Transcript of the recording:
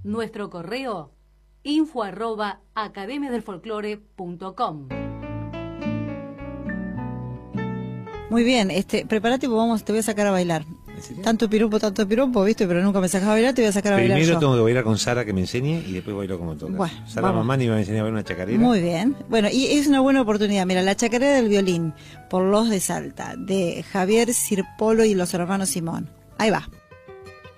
Nuestro correo info@academiadelfolclore.com. Muy bien, prepárate porque te voy a sacar a bailar. Tanto piropo, ¿viste? Pero nunca me sacas a bailar, te voy a sacar a bailar yo. Primero tengo que bailar con Sara que me enseñe y después bailo como toca. Bueno, Sara Mamani me va a enseñar a bailar una chacarera. Muy bien. Bueno, y es una buena oportunidad. Mira, la chacarera del violín por Los de Salta, de Javier Sirpolo y los hermanos Simón. Ahí va.